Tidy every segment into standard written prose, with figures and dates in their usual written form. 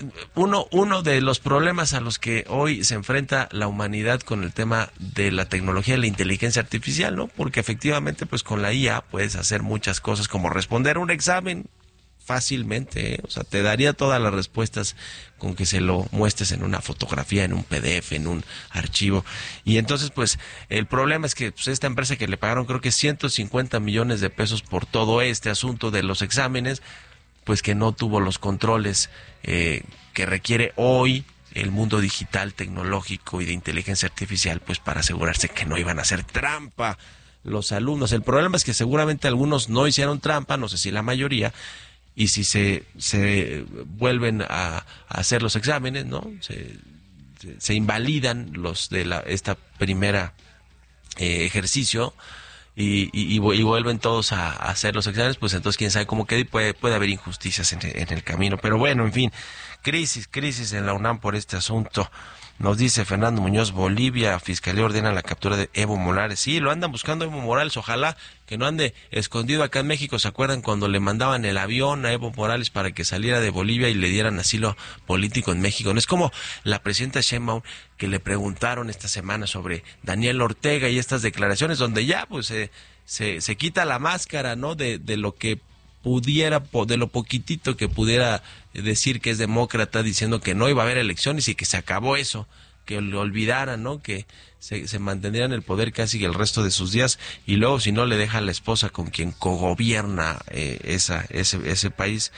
uno de los problemas a los que hoy se enfrenta la humanidad con el tema de la tecnología y la inteligencia artificial, ¿no? Porque efectivamente, pues con la IA puedes hacer muchas cosas como responder un examen fácilmente, ¿eh? O sea, te daría todas las respuestas con que se lo muestres en una fotografía, en un PDF, en un archivo. Y entonces, pues, el problema es que pues, esta empresa que le pagaron creo que 150 millones de pesos por todo este asunto de los exámenes, pues que no tuvo los controles que requiere hoy el mundo digital, tecnológico y de inteligencia artificial, pues para asegurarse que no iban a hacer trampa los alumnos. El problema es que seguramente algunos no hicieron trampa, no sé si la mayoría, y si se vuelven a hacer los exámenes, ¿no? Se invalidan los de esta primera ejercicio y vuelven todos a hacer los exámenes, pues entonces quién sabe cómo queda y puede haber injusticias en el camino. Pero bueno, en fin, crisis en la UNAM por este asunto. Nos dice Fernando Muñoz, Bolivia, Fiscalía ordena la captura de Evo Morales. Sí, lo andan buscando Evo Morales, ojalá que no ande escondido acá en México. ¿Se acuerdan cuando le mandaban el avión a Evo Morales para que saliera de Bolivia y le dieran asilo político en México? No es como la presidenta Sheinbaum, que le preguntaron esta semana sobre Daniel Ortega y estas declaraciones donde ya pues se quita la máscara, ¿no? De lo que pudiera, de lo poquitito que pudiera decir que es demócrata, diciendo que no iba a haber elecciones y que se acabó eso, que lo olvidaran, ¿no? Que se mantendría en el poder casi el resto de sus días, y luego si no le deja a la esposa con quien cogobierna ese país.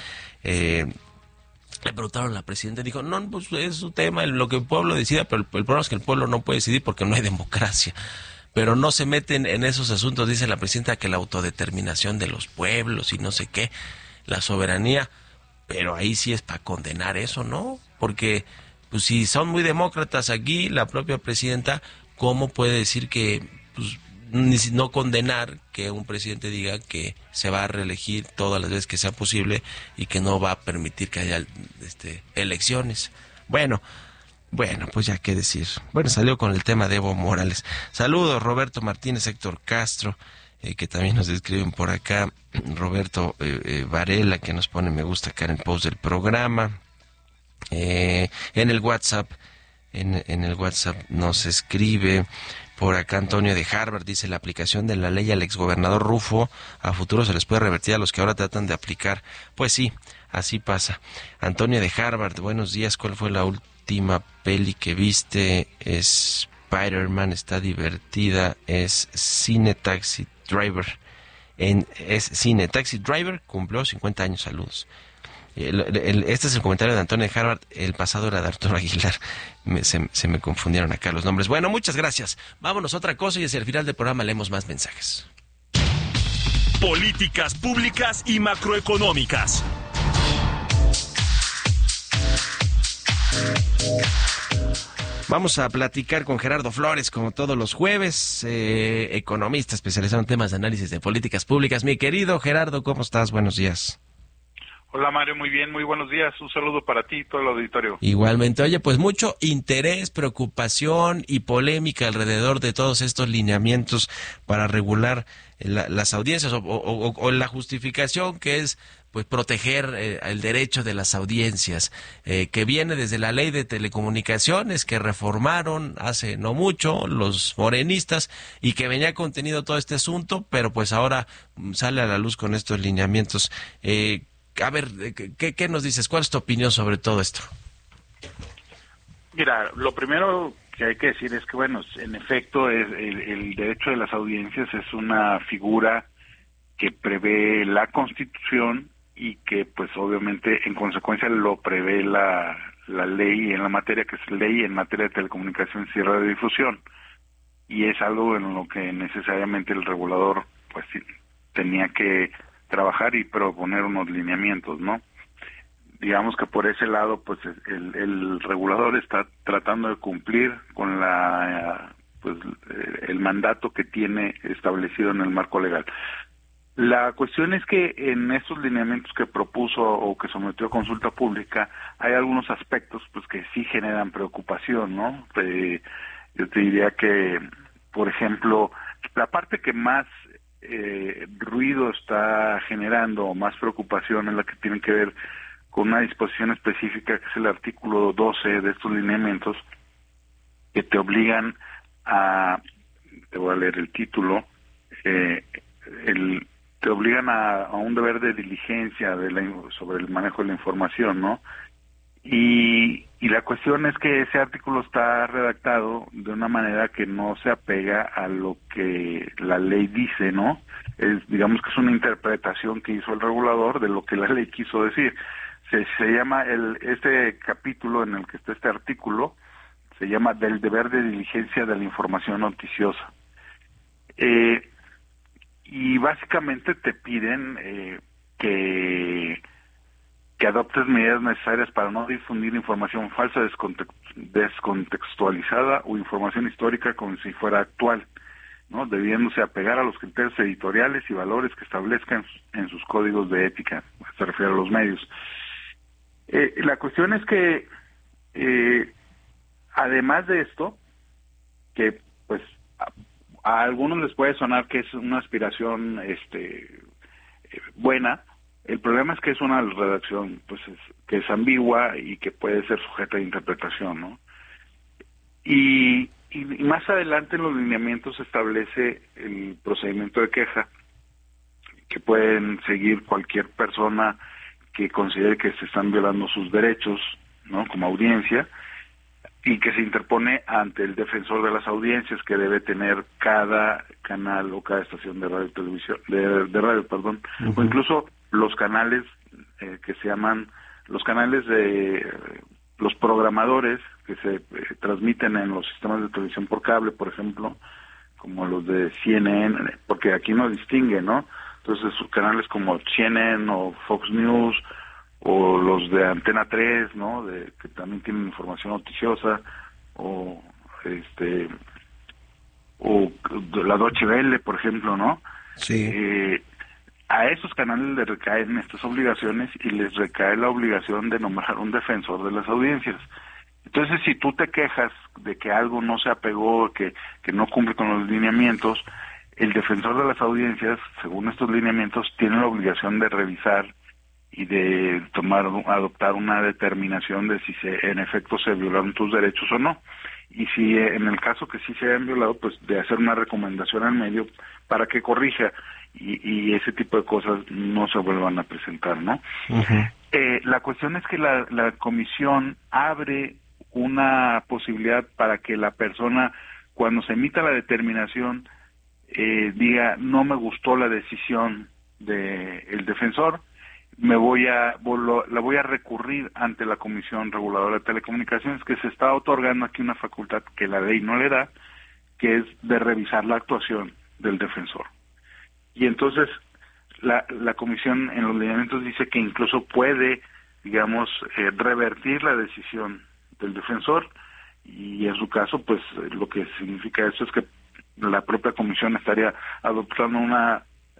Le preguntaron a la presidenta y dijo, no, pues es su tema, lo que el pueblo decida, pero el problema es que el pueblo no puede decidir porque no hay democracia. Pero no se meten en esos asuntos, dice la presidenta, que la autodeterminación de los pueblos y no sé qué, la soberanía, pero ahí sí es para condenar eso, ¿no? Porque pues si son muy demócratas aquí, la propia presidenta, ¿cómo puede decir que pues no condenar que un presidente diga que se va a reelegir todas las veces que sea posible y que no va a permitir que haya elecciones? Bueno, pues ya qué decir. Bueno, salió con el tema de Evo Morales. Saludos, Roberto Martínez, Héctor Castro, que también nos escriben por acá. Roberto Varela, que nos pone me gusta acá en el post del programa. En el WhatsApp, en el WhatsApp nos escribe por acá Antonio de Harvard, dice, la aplicación de la ley al exgobernador Rufo a futuro se les puede revertir a los que ahora tratan de aplicar. Pues sí, así pasa. Antonio de Harvard, buenos días, ¿cuál fue la última peli que viste? Spider-Man, está divertida, es Cine Taxi Driver. Es Cine Taxi Driver, cumplió 50 años, saludos. Este es el comentario de Antonio de Harvard, el pasado era de Arturo Aguilar, se me confundieron acá los nombres. Bueno, muchas gracias, vámonos a otra cosa y hacia el final del programa leemos más mensajes. Políticas públicas y macroeconómicas. Vamos a platicar con Gerardo Flores, como todos los jueves, economista especializado en temas de análisis de políticas públicas. Mi querido Gerardo, ¿cómo estás? Buenos días. Hola Mario, muy bien, muy buenos días. Un saludo para ti y todo el auditorio. Igualmente, oye, pues mucho interés, preocupación y polémica alrededor de todos estos lineamientos para regular las audiencias o la justificación que es pues proteger el derecho de las audiencias, que viene desde la ley de telecomunicaciones que reformaron hace no mucho los morenistas y que venía contenido todo este asunto, pero pues ahora sale a la luz con estos lineamientos. A ver, ¿qué nos dices? ¿Cuál es tu opinión sobre todo esto? Mira, lo primero que hay que decir es que, bueno, en efecto, el derecho de las audiencias es una figura que prevé la Constitución y que, pues, obviamente, en consecuencia lo prevé la ley en la materia, que es ley en materia de telecomunicaciones y radiodifusión. Y es algo en lo que necesariamente el regulador, pues, tenía que trabajar y proponer unos lineamientos, ¿no? Digamos que por ese lado, pues el regulador está tratando de cumplir con el mandato que tiene establecido en el marco legal. La cuestión es que en estos lineamientos que propuso o que sometió a consulta pública hay algunos aspectos pues que sí generan preocupación, ¿no? Yo te diría que, por ejemplo, la parte que más ruido está generando o más preocupación es la que tiene que ver con una disposición específica que es el artículo 12 de estos lineamientos, que te obligan te voy a leer el título, te obligan a un deber de diligencia sobre el manejo de la información, ¿no? Y la cuestión es que ese artículo está redactado de una manera que no se apega a lo que la ley dice, ¿no? Digamos que es una interpretación que hizo el regulador de lo que la ley quiso decir. Se llama este capítulo en el que está este artículo, se llama del deber de diligencia de la información noticiosa. Y básicamente te piden que adoptes medidas necesarias para no difundir información falsa, descontextualizada o información histórica como si fuera actual, ¿no? Debiéndose apegar a los criterios editoriales y valores que establezcan en sus códigos de ética, se refiere a los medios. La cuestión es que además de esto, que pues a algunos les puede sonar que es una aspiración buena, el problema es que es una redacción pues que es ambigua y que puede ser sujeta de interpretación, ¿no? Y más adelante en los lineamientos se establece el procedimiento de queja que pueden seguir cualquier persona que considere que se están violando sus derechos, ¿no? Como audiencia, y que se interpone ante el defensor de las audiencias que debe tener cada canal o cada estación de radio, televisión, de radio, perdón, o incluso los canales que se llaman los canales de los programadores que se transmiten en los sistemas de televisión por cable, por ejemplo, como los de CNN, porque aquí no distingue, ¿no? Entonces, canales como CNN o Fox News o los de Antena 3, ¿no? Que también tienen información noticiosa, o la Deutsche Welle, por ejemplo, ¿no? Sí. A esos canales les recaen estas obligaciones y les recae la obligación de nombrar un defensor de las audiencias. Entonces, si tú te quejas de que algo no se apegó, que no cumple con los lineamientos, el defensor de las audiencias, según estos lineamientos, tiene la obligación de revisar y de adoptar una determinación de si en efecto se violaron tus derechos o no. Y si en el caso que sí se hayan violado, pues de hacer una recomendación al medio para que corrija y ese tipo de cosas no se vuelvan a presentar, ¿no? Uh-huh. La cuestión es que la comisión abre una posibilidad para que la persona, cuando se emita la determinación, diga, no me gustó la decisión del defensor, la voy a recurrir ante la Comisión Reguladora de Telecomunicaciones, que se está otorgando aquí una facultad que la ley no le da, que es de revisar la actuación del defensor. Y entonces la comisión en los lineamientos dice que incluso puede, digamos, revertir la decisión del defensor, y en su caso, pues lo que significa eso es que la propia comisión estaría adoptando una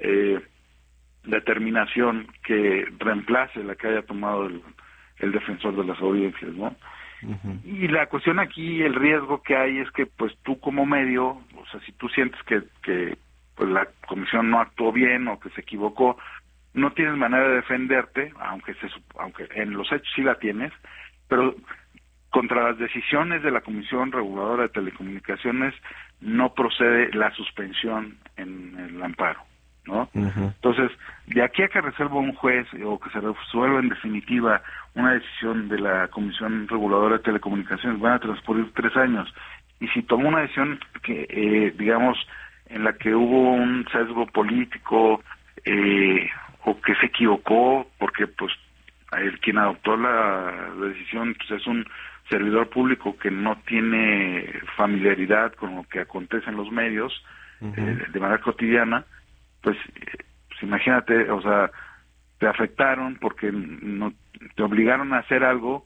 determinación que reemplace la que haya tomado el defensor de las audiencias, ¿no? Uh-huh. Y la cuestión aquí, el riesgo que hay es que pues tú como medio, o sea, si tú sientes que pues la comisión no actuó bien o que se equivocó, no tienes manera de defenderte, aunque en los hechos sí la tienes, pero contra las decisiones de la Comisión Reguladora de Telecomunicaciones no procede la suspensión en el amparo, ¿no? Uh-huh. Entonces, de aquí a que resuelva un juez o que se resuelva en definitiva una decisión de la Comisión Reguladora de Telecomunicaciones, van a transcurrir 3 años. Y si tomó una decisión que, digamos, en la que hubo un sesgo político o que se equivocó, porque pues quien adoptó la decisión pues es un servidor público que no tiene familiaridad con lo que acontece en los medios, uh-huh, de manera cotidiana, pues imagínate, o sea, te afectaron porque no te obligaron a hacer algo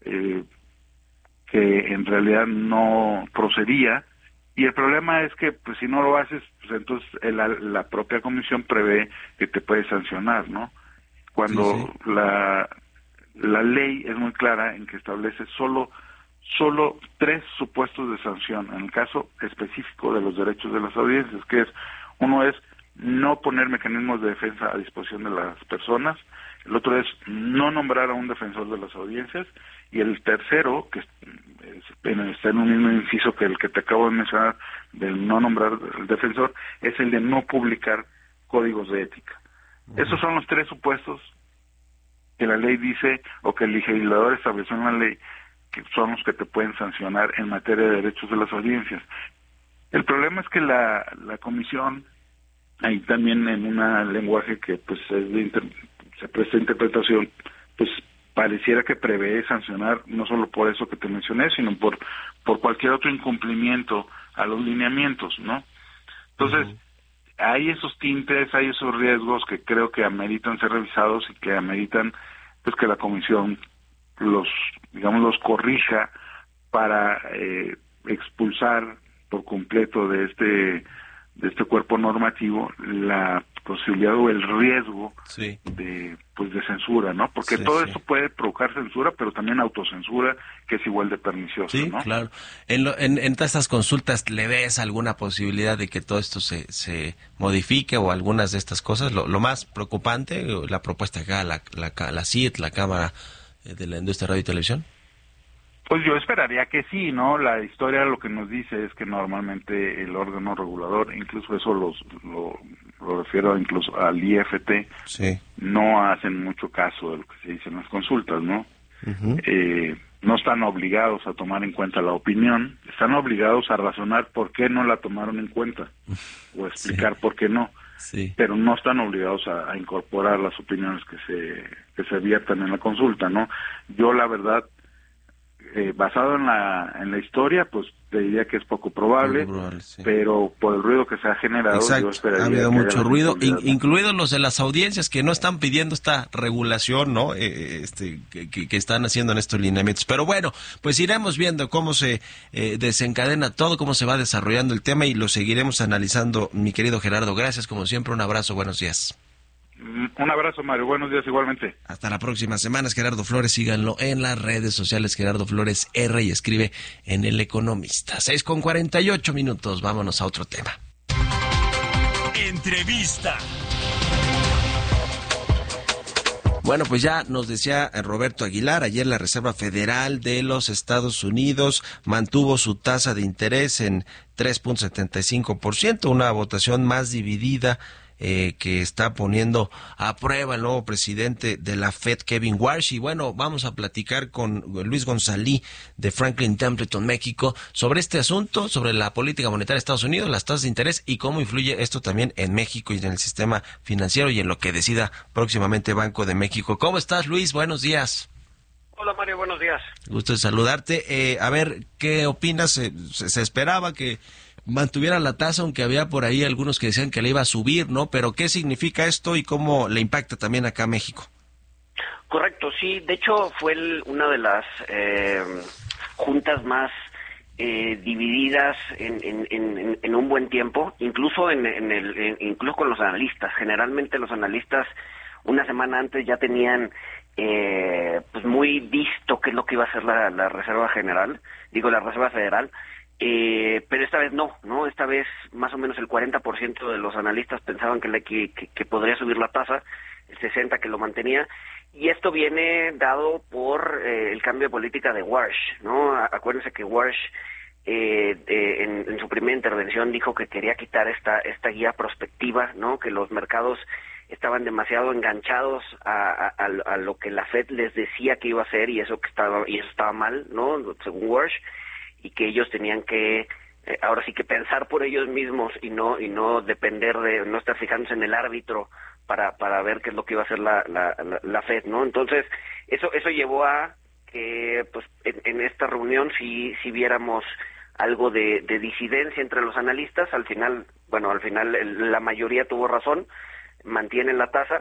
que en realidad no procedía, y el problema es que pues si no lo haces, pues entonces la propia comisión prevé que te puede sancionar, ¿no? Cuando sí. La ley es muy clara en que establece solo 3 supuestos de sanción en el caso específico de los derechos de las audiencias, que es, uno es no poner mecanismos de defensa a disposición de las personas, el otro es no nombrar a un defensor de las audiencias, y el tercero, que está en un mismo inciso que el que te acabo de mencionar, del no nombrar al defensor, es el de no publicar códigos de ética. Esos son los tres supuestos que la ley dice, o que el legislador estableció en la ley, que son los que te pueden sancionar en materia de derechos de las audiencias. El problema es que la comisión, ahí también en un lenguaje que pues se presta a interpretación, pues pareciera que prevé sancionar no solo por eso que te mencioné, sino por cualquier otro incumplimiento a los lineamientos, ¿no? Entonces, hay esos tintes, hay esos riesgos que creo que ameritan ser revisados y que ameritan pues que la comisión los corrija para expulsar por completo de este cuerpo normativo la posibilidad o el riesgo de censura, ¿no? Porque todo esto puede provocar censura, pero también autocensura, que es igual de pernicioso, ¿no? Sí, claro. En todas estas consultas, ¿le ves alguna posibilidad de que todo esto se modifique o algunas de estas cosas? Lo más preocupante, la propuesta que haga la CIT, la Cámara de la Industria Radio y Televisión. Pues yo esperaría que sí, ¿no? La historia lo que nos dice es que normalmente el órgano regulador, incluso eso lo refiero incluso al IFT, no hacen mucho caso de lo que se dice en las consultas, ¿no? No están obligados a tomar en cuenta la opinión, están obligados a razonar por qué no la tomaron en cuenta, o explicar por qué no, pero no están obligados a incorporar las opiniones que se viertan en la consulta, ¿no? Yo la verdad, basado en la historia, pues te diría que es poco probable, pero por el ruido que se ha generado, yo esperaría. Ha habido mucho ruido, incluidos los de las audiencias que no están pidiendo esta regulación, ¿no? Que están haciendo en estos lineamientos. Pero bueno, pues iremos viendo cómo se desencadena todo, cómo se va desarrollando el tema y lo seguiremos analizando, mi querido Gerardo. Gracias, como siempre, un abrazo, buenos días. Un abrazo, Mario. Buenos días igualmente. Hasta la próxima semana. Es Gerardo Flores. Síganlo en las redes sociales. Gerardo Flores R, y escribe en El Economista. 6:48. Vámonos a otro tema. Entrevista. Bueno, pues ya nos decía Roberto Aguilar, ayer la Reserva Federal de los Estados Unidos mantuvo su tasa de interés en 3.75%, una votación más dividida que está poniendo a prueba el nuevo presidente de la Fed, Kevin Warsh. Y bueno, vamos a platicar con Luis González de Franklin Templeton, México, sobre este asunto, sobre la política monetaria de Estados Unidos, las tasas de interés y cómo influye esto también en México y en el sistema financiero y en lo que decida próximamente Banco de México. ¿Cómo estás, Luis? Buenos días. Hola, Mario, buenos días. Gusto de saludarte. A ver, ¿qué opinas? Se esperaba que mantuviera la tasa, aunque había por ahí algunos que decían que le iba a subir, ¿no? Pero ¿qué significa esto y cómo le impacta también acá a México? Correcto, sí. De hecho, fue una de las juntas más divididas en un buen tiempo, incluso incluso con los analistas. Generalmente los analistas una semana antes ya tenían pues muy visto qué es lo que iba a hacer la Reserva Federal. Pero esta vez no, esta vez más o menos el 40% de los analistas pensaban que podría subir la tasa, el 60% que lo mantenía, y esto viene dado por el cambio de política de Warsh, ¿no? Acuérdense que Warsh en su primera intervención dijo que quería quitar esta guía prospectiva, ¿no? Que los mercados estaban demasiado enganchados a lo que la Fed les decía que iba a hacer, y eso estaba mal, ¿no? Según Warsh, y que ellos tenían que ahora sí que pensar por ellos mismos y no depender de, no estar fijándose en el árbitro para ver qué es lo que iba a hacer la Fed, ¿no? Entonces eso llevó a que pues en esta reunión si viéramos algo de disidencia entre los analistas. Al final la mayoría tuvo razón, mantienen la tasa,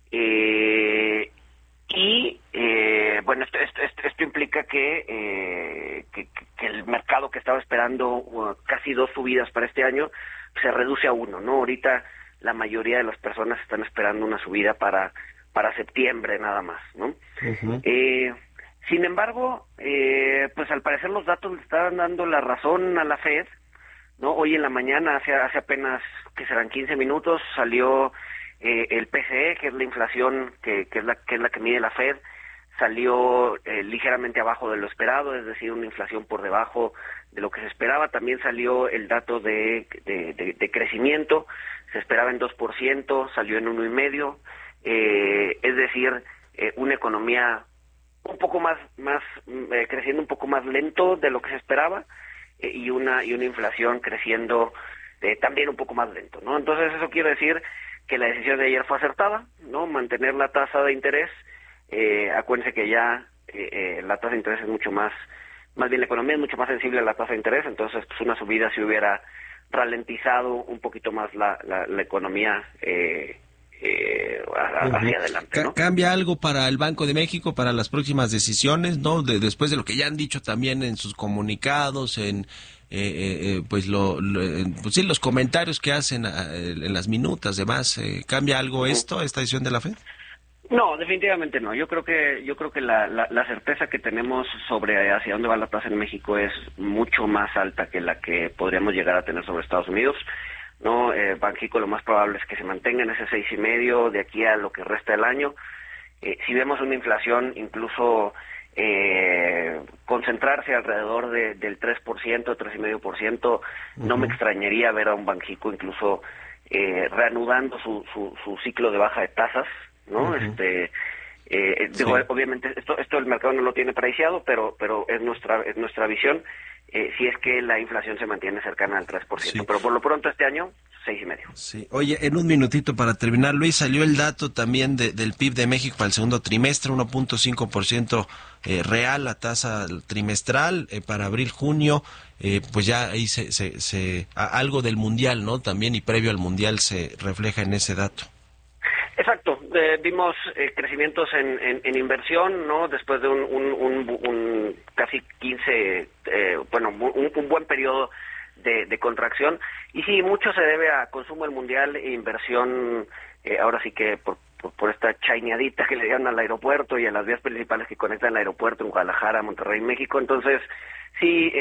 y bueno, esto implica que el mercado, que estaba esperando casi 2 subidas para este año, se reduce a 1, ¿no? Ahorita la mayoría de las personas están esperando una subida para septiembre nada más, ¿no? Uh-huh. Sin embargo, pues al parecer los datos le estaban dando la razón a la Fed, ¿no? Hoy en la mañana, hace apenas, que serán 15 minutos, salió El PCE, que es la inflación que es la que mide la Fed, salió ligeramente abajo de lo esperado, es decir, una inflación por debajo de lo que se esperaba. También salió el dato de crecimiento, se esperaba en 2%, salió en 1,5%, es decir, una economía un poco más creciendo un poco más lento de lo que se esperaba, y una inflación creciendo también un poco más lento, ¿no? Entonces eso quiere decir que la decisión de ayer fue acertada, ¿no? Mantener la tasa de interés. Acuérdense que ya la tasa de interés es mucho más bien la economía es mucho más sensible a la tasa de interés, entonces pues una subida si hubiera ralentizado un poquito más la economía hacia adelante, ¿no? ¿Cambia algo para el Banco de México para las próximas decisiones, no? Después de lo que ya han dicho también en sus comunicados, pues sí, los comentarios que hacen en las minutas, demás, ¿cambia algo esta decisión de la Fed? No, definitivamente no. Yo creo que la certeza que tenemos sobre hacia dónde va la tasa en México es mucho más alta que la que podríamos llegar a tener sobre Estados Unidos, ¿no? Banxico lo más probable es que se mantenga en ese 6,5 de aquí a lo que resta del año. Si vemos una inflación incluso concentrarse alrededor del 3%, 3,5%, no me extrañaría ver a un Banxico incluso reanudando su ciclo de baja de tasas, ¿no? Sí. Obviamente esto el mercado no lo tiene preciado, pero es nuestra visión, si es que la inflación se mantiene cercana al 3%, sí. Pero por lo pronto este año 6,5. Sí. Oye, en un minutito para terminar, Luis, salió el dato también del PIB de México para el segundo trimestre, 1.5% real, la tasa trimestral para abril-junio, pues ya ahí algo del mundial, ¿no? También, y previo al mundial se refleja en ese dato. Exacto, vimos crecimientos en inversión, ¿no? Después de un casi 15, un buen periodo de contracción, y sí, mucho se debe a consumo del mundial e inversión, ahora sí que por esta chaineadita que le dieron al aeropuerto y a las vías principales que conectan el aeropuerto en Guadalajara, Monterrey, México. Entonces sí,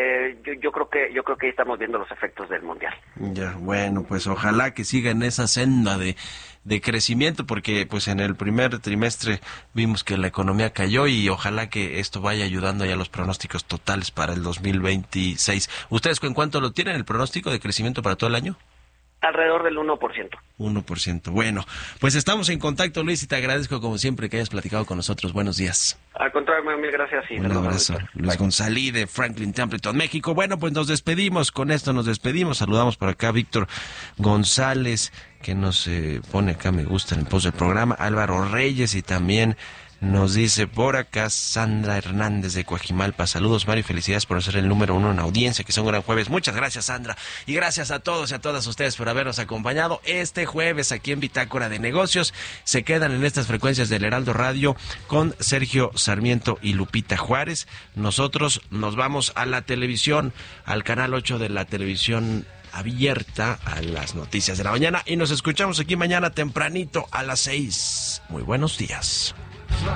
yo creo que ahí estamos viendo los efectos del mundial. Ya, bueno, pues ojalá que siga en esa senda de crecimiento, porque pues en el primer trimestre vimos que la economía cayó, y ojalá que esto vaya ayudando ya a los pronósticos totales para el 2026. ¿Ustedes en cuánto lo tienen el pronóstico de crecimiento para todo el año? Alrededor del 1%. 1%. Bueno, pues estamos en contacto, Luis, y te agradezco como siempre que hayas platicado con nosotros. Buenos días. Al contrario, mil gracias. Y un abrazo. Luis González de Franklin Templeton, México. Bueno, pues nos despedimos. Con esto nos despedimos. Saludamos por acá a Víctor González, que nos pone acá me gusta en el post del programa. Álvaro Reyes, y también nos dice por acá Sandra Hernández de Coajimalpa. Saludos, Mario, y felicidades por ser el número 1 en audiencia, que sea un gran jueves. Muchas gracias, Sandra, y gracias a todos y a todas ustedes por habernos acompañado este jueves aquí en Bitácora de Negocios. Se quedan en estas frecuencias del Heraldo Radio con Sergio Sarmiento y Lupita Juárez. Nosotros nos vamos a la televisión, al canal 8 de la televisión abierta, a las noticias de la mañana, y nos escuchamos aquí mañana tempranito a las 6. Muy buenos días.